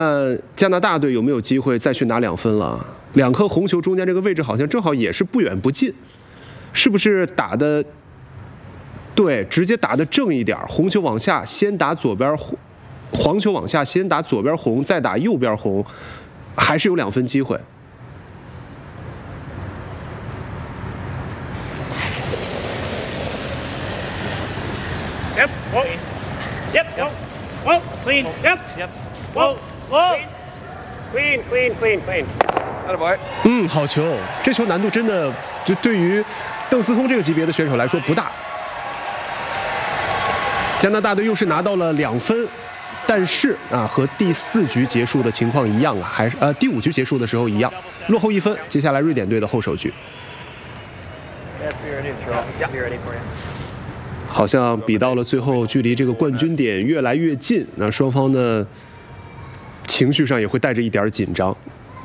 加拿大队有没有机会再去拿2分了？两颗红球中间这个位置好像正好也是不远不近，是不是打的？对，直接打的正一点，红球往下先打左边红，黄球往下先打左边红，再打右边红，还是有2分机会。 Yep. Whoa. Yep. Whoa. Whoa. Clean. Yep. Yep. Whoa. Whoa. Clean. Clean. Clean. Clean. 好球！这球难度真的，就对于邓思通这个级别的选手来说不大。加拿大队又是拿到了2分，但是和第4局结束的情况一样还是第5局结束的时候一样，落后1分。接下来瑞典队的后手局。好像比到了最后，距离这个冠军点越来越近，那双方呢情绪上也会带着一点紧张。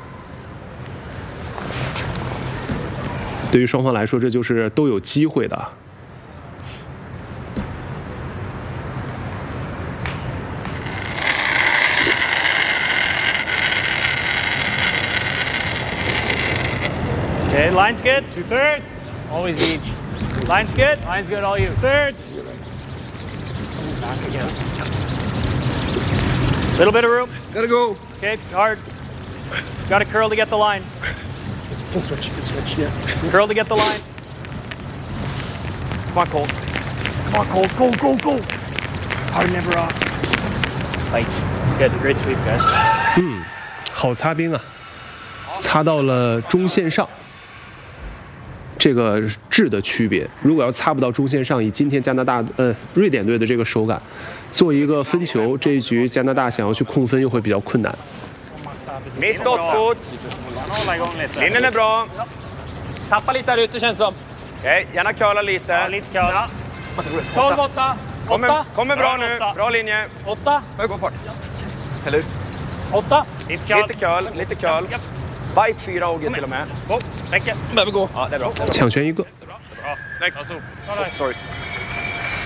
对于双方来说，这就是都有机会的。 Okay, line's good. 2/3. Always each. Line's good. Line's good. All you. 2/3. Back again. Little bit of room. Gotta go. Okay, hard. Got to curl to get the line. Good switch. Good switch. Yeah. Curl to get the line. Come on, Cole. Come on, Cole. Go, go, go. Hard never off. Fight. Good. Great sweep, guys. 好擦边啊，擦到了中线上。这个质的区别，如果要擦不到中线上，以今天瑞典队的这个手感，做一个分球，这一局加拿大想要去控分又会比较困难。 Mittåt fort. Linnen är bra. Tappa lite där ute känns som. Okej, gärna curla lite. Ja, lite curl. 12-8. Kommer bra nu. Bra linje. 8. Gå fart. Häll ut. 8. Lite curl. Lite curl. Bite 4 Åge till och med. Go. Räcker. Behöver gå. Ja, det är bra. 抢权一个。 Sorry.